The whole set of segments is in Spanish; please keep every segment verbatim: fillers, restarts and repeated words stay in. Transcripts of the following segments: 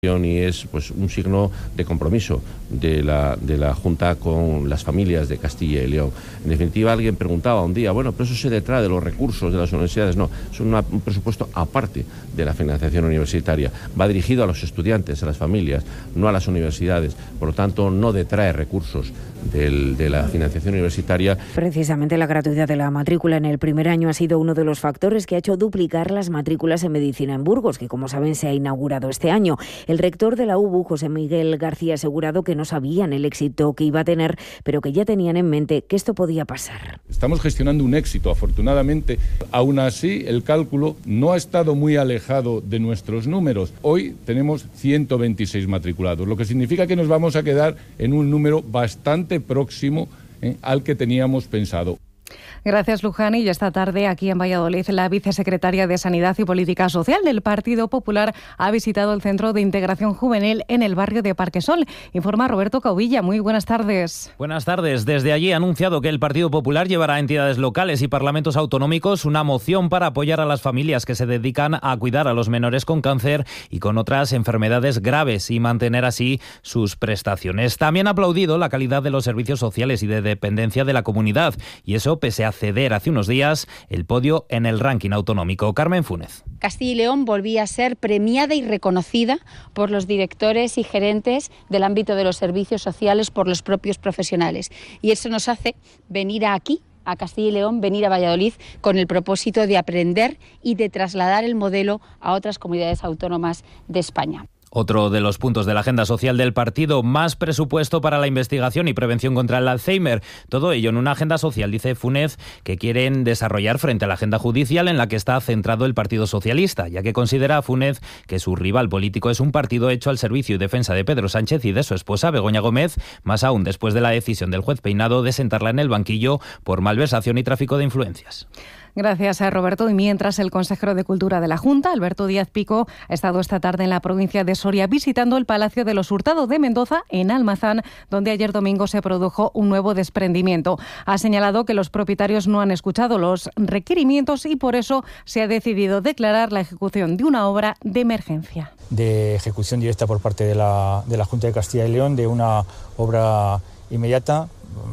y es pues un signo de compromiso de la, de la Junta con las familias de Castilla y León. En definitiva, alguien preguntaba un día, bueno, pero eso se detrae de los recursos de las universidades. No, es una, un presupuesto aparte de la financiación universitaria. Va dirigido a los estudiantes, a las familias, no a las universidades. Por lo tanto, no detrae recursos del, de la financiación universitaria. Precisamente la gratuidad de la matrícula en el primer año ha sido uno de los factores que ha hecho duplicar las matrículas en medicina en Burgos, que como saben se ha inaugurado este año. El rector de la U B U, José Miguel García, ha asegurado que no sabían el éxito que iba a tener, pero que ya tenían en mente que esto podía pasar. Estamos gestionando un éxito, afortunadamente. Aún así, el cálculo no ha estado muy alejado de nuestros números. Hoy tenemos ciento veintiséis matriculados, lo que significa que nos vamos a quedar en un número bastante próximo eh, al que teníamos pensado. Gracias, Luján. Y esta tarde, aquí en Valladolid, la vicesecretaria de Sanidad y Política Social del Partido Popular ha visitado el Centro de Integración Juvenil en el barrio de Parquesol. Informa Roberto Cauvilla. Muy buenas tardes. Buenas tardes. Desde allí ha anunciado que el Partido Popular llevará a entidades locales y parlamentos autonómicos una moción para apoyar a las familias que se dedican a cuidar a los menores con cáncer y con otras enfermedades graves y mantener así sus prestaciones. También ha aplaudido la calidad de los servicios sociales y de dependencia de la comunidad, y eso pese a ceder hace unos días el podio en el ranking autonómico. Carmen Fúnez. Castilla y León volvía a ser premiada y reconocida por los directores y gerentes del ámbito de los servicios sociales, por los propios profesionales. Y eso nos hace venir aquí, a Castilla y León, venir a Valladolid con el propósito de aprender y de trasladar el modelo a otras comunidades autónomas de España. Otro de los puntos de la agenda social del partido, más presupuesto para la investigación y prevención contra el Alzheimer. Todo ello en una agenda social, dice Fúnez, que quieren desarrollar frente a la agenda judicial en la que está centrado el Partido Socialista, ya que considera Fúnez que su rival político es un partido hecho al servicio y defensa de Pedro Sánchez y de su esposa Begoña Gómez, más aún después de la decisión del juez Peinado de sentarla en el banquillo por malversación y tráfico de influencias. Gracias a Roberto. Y mientras, el consejero de Cultura de la Junta, Alberto Díaz Pico, ha estado esta tarde en la provincia de Soria visitando el Palacio de los Hurtado de Mendoza, en Almazán, donde ayer domingo se produjo un nuevo desprendimiento. Ha señalado que los propietarios no han escuchado los requerimientos y por eso se ha decidido declarar la ejecución de una obra de emergencia. De ejecución directa por parte de la, de la Junta de Castilla y León, de una obra inmediata.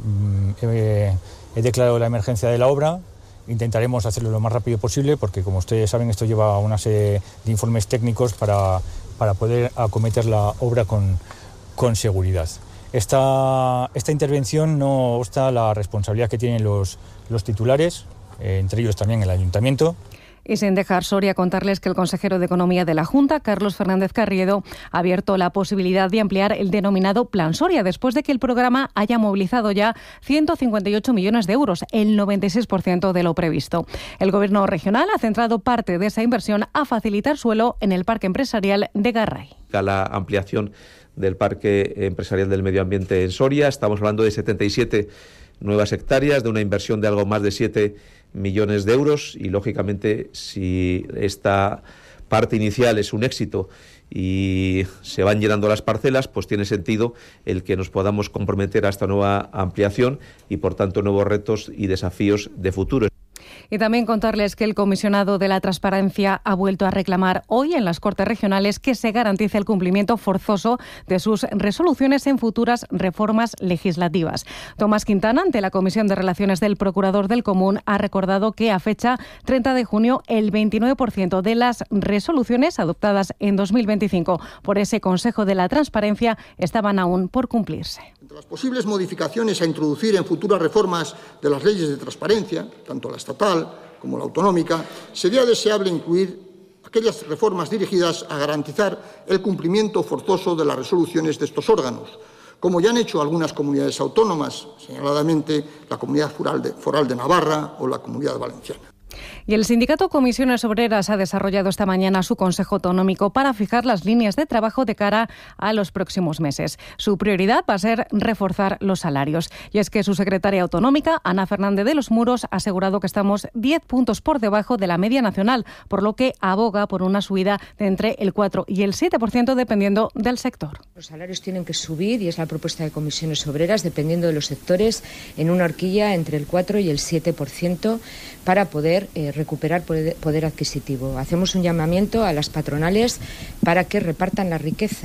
He, he declarado la emergencia de la obra. Intentaremos hacerlo lo más rápido posible porque, como ustedes saben, esto lleva una serie de informes técnicos para, para poder acometer la obra con, con seguridad. Esta, esta intervención no obsta la responsabilidad que tienen los, los titulares, eh, entre ellos también el Ayuntamiento. Y sin dejar Soria, contarles que el consejero de Economía de la Junta, Carlos Fernández Carriedo, ha abierto la posibilidad de ampliar el denominado Plan Soria, después de que el programa haya movilizado ya ciento cincuenta y ocho millones de euros, el noventa y seis por ciento de lo previsto. El Gobierno regional ha centrado parte de esa inversión a facilitar suelo en el Parque Empresarial de Garray. La ampliación del Parque Empresarial del Medio Ambiente en Soria, estamos hablando de setenta y siete nuevas hectáreas, de una inversión de algo más de siete millones de euros y, lógicamente, si esta parte inicial es un éxito y se van llenando las parcelas, pues tiene sentido el que nos podamos comprometer a esta nueva ampliación y, por tanto, nuevos retos y desafíos de futuro. Y también contarles que el comisionado de la Transparencia ha vuelto a reclamar hoy en las Cortes Regionales que se garantice el cumplimiento forzoso de sus resoluciones en futuras reformas legislativas. Tomás Quintana, ante la Comisión de Relaciones del Procurador del Común, ha recordado que a fecha treinta de junio el veintinueve por ciento de las resoluciones adoptadas en dos mil veinticinco por ese Consejo de la Transparencia estaban aún por cumplirse. Entre las posibles modificaciones a introducir en futuras reformas de las leyes de transparencia, tanto la estatal como la autonómica, sería deseable incluir aquellas reformas dirigidas a garantizar el cumplimiento forzoso de las resoluciones de estos órganos, como ya han hecho algunas comunidades autónomas, señaladamente la Comunidad Foral de, Foral de Navarra o la Comunidad Valenciana. Y el sindicato Comisiones Obreras ha desarrollado esta mañana su Consejo Autonómico para fijar las líneas de trabajo de cara a los próximos meses. Su prioridad va a ser reforzar los salarios. Y es que su secretaria autonómica, Ana Fernández de los Muros, ha asegurado que estamos diez puntos por debajo de la media nacional, por lo que aboga por una subida de entre el cuatro y el siete por ciento dependiendo del sector. Los salarios tienen que subir, y es la propuesta de Comisiones Obreras, dependiendo de los sectores, en una horquilla entre el cuatro y el siete por ciento para poder eh, recuperar poder, poder adquisitivo. Hacemos un llamamiento a las patronales para que repartan la riqueza.